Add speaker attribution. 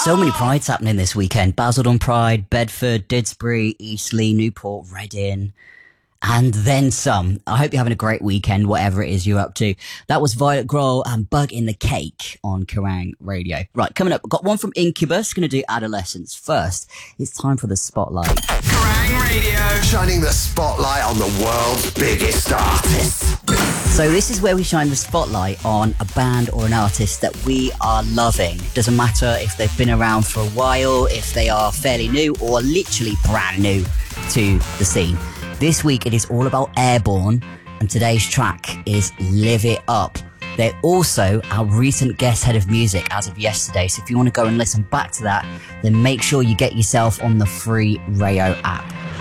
Speaker 1: So many prides happening this weekend. Basildon Pride, Bedford, Didsbury, Eastleigh, Newport, Reading, and then some. I hope you're having a great weekend, whatever it is you're up to. That was Violet Grohl and Bug in the Cake on Kerrang Radio. Right, coming up, I've got one from Incubus, going to do Adolescence. First, it's time for the Spotlight.
Speaker 2: Kerrang Radio, shining the spotlight on the world's biggest artists.
Speaker 1: So this is where we shine the spotlight on a band or an artist that we are loving. Doesn't matter if they've been around for a while, if they are fairly new or literally brand new to the scene. This week it is all about Airborne, and today's track is Live It Up. They're also our recent guest head of music as of yesterday, so if you want to go and listen back to that, then make sure you get yourself on the free Rayo app.